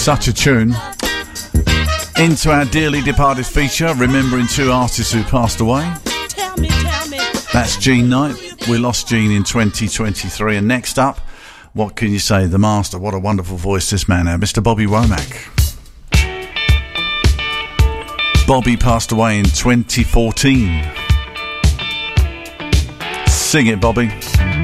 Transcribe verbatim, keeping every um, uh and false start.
Such a tune. Into our dearly departed feature, remembering two artists who passed away. Tell me, tell me. That's Gene Knight. We lost Gene in twenty twenty-three. And next up, what can you say? The master. What a wonderful voice this man had, Mister Bobby Womack. Bobby passed away in twenty fourteen. Sing it, Bobby.